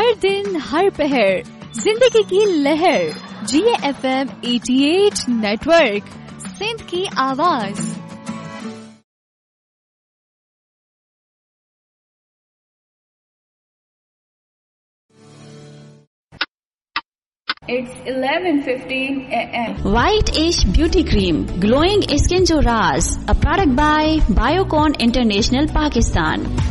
हर दिन हर पहर जिंदगी की लहर, GFM 88 नेटवर्क, सिंध की आवाज। It's 11:15 a.m. White Ash Beauty Cream, glowing skin जो राज, a product by Biocon International Pakistan.